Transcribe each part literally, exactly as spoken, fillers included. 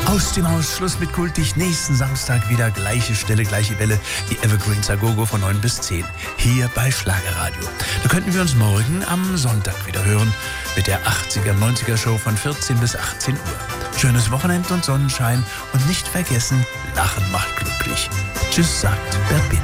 Aus dem Haus, Schluss mit Kultig. Nächsten Samstag wieder gleiche Stelle, gleiche Welle. Die Evergreens Agogo von neun bis zehn. Hier bei Schlagerradio. Da könnten wir uns morgen am Sonntag wieder hören. Mit der achtziger, neunziger Show von vierzehn bis achtzehn Uhr. Schönes Wochenende und Sonnenschein. Und nicht vergessen, Lachen macht glücklich. Tschüss, sagt Berbin.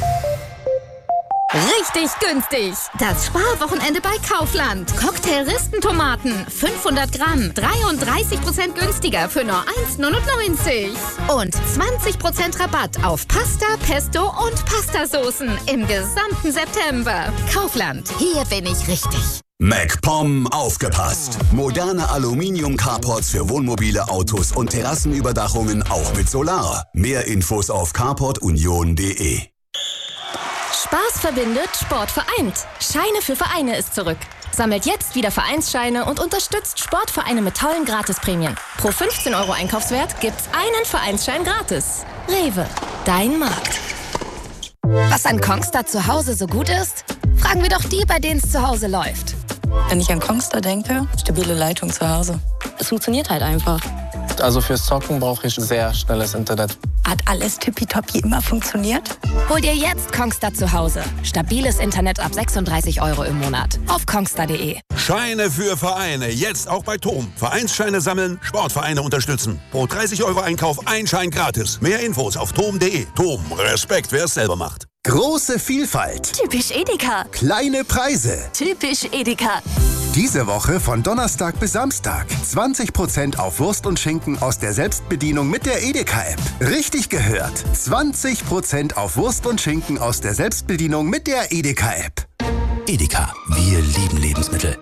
Richtig günstig. Das Sparwochenende bei Kaufland. Cocktail-Ristentomaten. fünfhundert Gramm. dreiunddreißig Prozent günstiger für nur eins neunundneunzig. Und zwanzig Prozent Rabatt auf Pasta, Pesto und Pastasoßen im gesamten September. Kaufland. Hier bin ich richtig. MacPom aufgepasst. Moderne Aluminium-Carports für Wohnmobile, Autos und Terrassenüberdachungen auch mit Solar. Mehr Infos auf carport union punkt de. Spaß verbindet, Sport vereint. Scheine für Vereine ist zurück. Sammelt jetzt wieder Vereinsscheine und unterstützt Sportvereine mit tollen Gratisprämien. Pro fünfzehn Euro Einkaufswert gibt's einen Vereinsschein gratis. Rewe, dein Markt. Was an Kongstar zu Hause so gut ist? Fragen wir doch die, bei denen es zu Hause läuft. Wenn ich an Kongstar denke, stabile Leitung zu Hause. Es funktioniert halt einfach. Also fürs Zocken brauche ich sehr schnelles Internet. Hat alles tippitoppi immer funktioniert? Hol dir jetzt Kongstar zu Hause. Stabiles Internet ab sechsunddreißig Euro im Monat. Auf kongstar punkt de. Scheine für Vereine. Jetzt auch bei Tom. Vereinsscheine sammeln, Sportvereine unterstützen. Pro dreißig Euro Einkauf ein Schein gratis. Mehr Infos auf tom punkt de. Tom, Respekt, wer es selber macht. Große Vielfalt. Typisch Edeka. Kleine Preise. Typisch Edeka. Diese Woche von Donnerstag bis Samstag. zwanzig Prozent auf Wurst und Schinken aus der Selbstbedienung mit der Edeka-App. Richtig gehört. zwanzig Prozent auf Wurst und Schinken aus der Selbstbedienung mit der Edeka-App. Edeka, wir lieben Lebensmittel.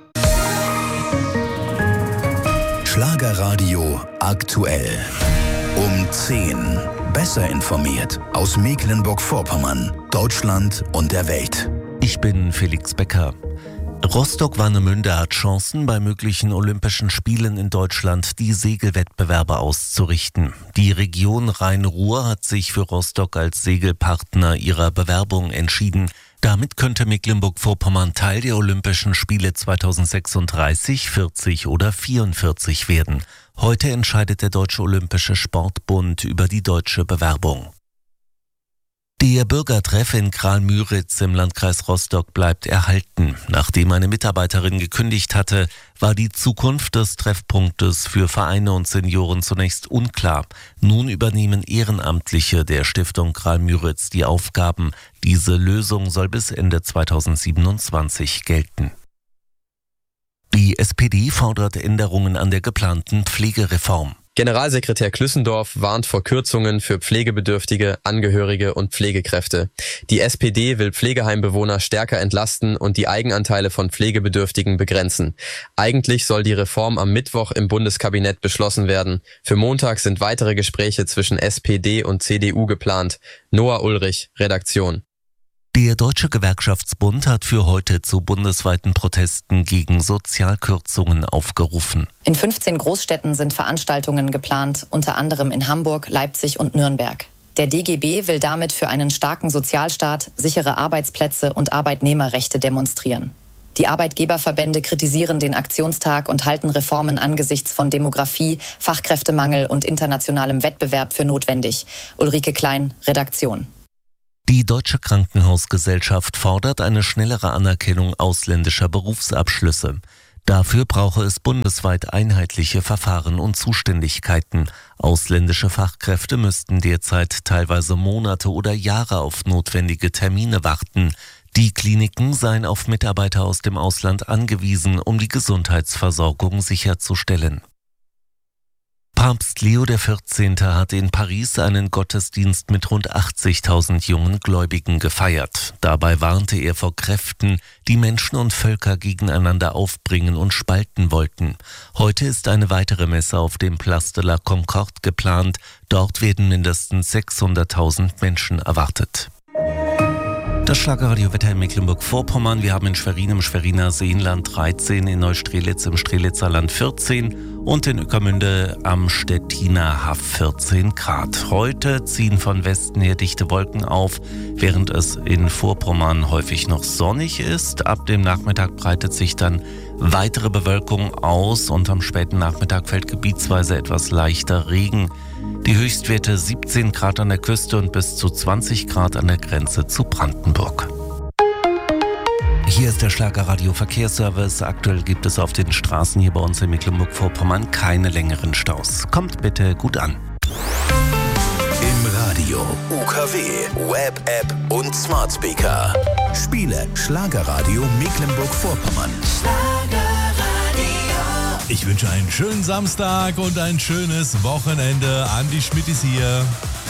Schlagerradio aktuell. Um zehn. Besser informiert aus Mecklenburg-Vorpommern, Deutschland und der Welt. Ich bin Felix Becker. Rostock-Warnemünde hat Chancen, bei möglichen Olympischen Spielen in Deutschland die Segelwettbewerbe auszurichten. Die Region Rhein-Ruhr hat sich für Rostock als Segelpartner ihrer Bewerbung entschieden. Damit könnte Mecklenburg-Vorpommern Teil der Olympischen Spiele zweitausendsechsunddreißig, vierzig oder vierundvierzig werden. Heute entscheidet der Deutsche Olympische Sportbund über die deutsche Bewerbung. Der Bürgertreff in Kral-Müritz im Landkreis Rostock bleibt erhalten. Nachdem eine Mitarbeiterin gekündigt hatte, war die Zukunft des Treffpunktes für Vereine und Senioren zunächst unklar. Nun übernehmen Ehrenamtliche der Stiftung Kral-Müritz die Aufgaben. Diese Lösung soll bis Ende zweitausendsiebenundzwanzig gelten. Die S P D fordert Änderungen an der geplanten Pflegereform. Generalsekretär Klüssendorf warnt vor Kürzungen für Pflegebedürftige, Angehörige und Pflegekräfte. Die S P D will Pflegeheimbewohner stärker entlasten und die Eigenanteile von Pflegebedürftigen begrenzen. Eigentlich soll die Reform am Mittwoch im Bundeskabinett beschlossen werden. Für Montag sind weitere Gespräche zwischen S P D und C D U geplant. Noah Ulrich, Redaktion. Der Deutsche Gewerkschaftsbund hat für heute zu bundesweiten Protesten gegen Sozialkürzungen aufgerufen. In fünfzehn Großstädten sind Veranstaltungen geplant, unter anderem in Hamburg, Leipzig und Nürnberg. Der D G B will damit für einen starken Sozialstaat, sichere Arbeitsplätze und Arbeitnehmerrechte demonstrieren. Die Arbeitgeberverbände kritisieren den Aktionstag und halten Reformen angesichts von Demografie, Fachkräftemangel und internationalem Wettbewerb für notwendig. Ulrike Klein, Redaktion. Die Deutsche Krankenhausgesellschaft fordert eine schnellere Anerkennung ausländischer Berufsabschlüsse. Dafür brauche es bundesweit einheitliche Verfahren und Zuständigkeiten. Ausländische Fachkräfte müssten derzeit teilweise Monate oder Jahre auf notwendige Termine warten. Die Kliniken seien auf Mitarbeiter aus dem Ausland angewiesen, um die Gesundheitsversorgung sicherzustellen. Papst Leo der vierzehnte hat in Paris einen Gottesdienst mit rund achtzigtausend jungen Gläubigen gefeiert. Dabei warnte er vor Kräften, die Menschen und Völker gegeneinander aufbringen und spalten wollten. Heute ist eine weitere Messe auf dem Place de la Concorde geplant. Dort werden mindestens sechshunderttausend Menschen erwartet. Das Schlagerradio-Wetter in Mecklenburg-Vorpommern. Wir haben in Schwerin im Schweriner Seenland dreizehn, in Neustrelitz im Strelitzer Land vierzehn und in Ueckermünde am Stettiner Haff vierzehn Grad. Heute ziehen von Westen her dichte Wolken auf, während es in Vorpommern häufig noch sonnig ist. Ab dem Nachmittag breitet sich dann Weitere Bewölkung aus und am späten Nachmittag fällt gebietsweise etwas leichter Regen. Die Höchstwerte siebzehn Grad an der Küste und bis zu zwanzig Grad an der Grenze zu Brandenburg. Hier ist der Schlagerradio Verkehrsservice. Aktuell gibt es auf den Straßen hier bei uns in Mecklenburg-Vorpommern keine längeren Staus. Kommt bitte gut an. Im Radio, U K W, Web-App und Smart Speaker. Spiele Schlagerradio Mecklenburg-Vorpommern. Ich wünsche einen schönen Samstag und ein schönes Wochenende. Andi Schmidt ist hier.